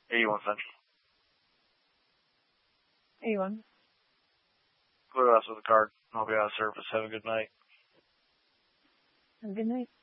81 Central. 81. Clear us with a card. I'll be out of service. Have a good night. Have a good night.